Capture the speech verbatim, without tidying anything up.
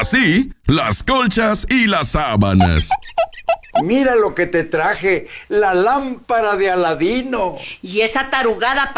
Así, las colchas y las sábanas. Mira lo que te traje, la lámpara de Aladino. Y esa tarugada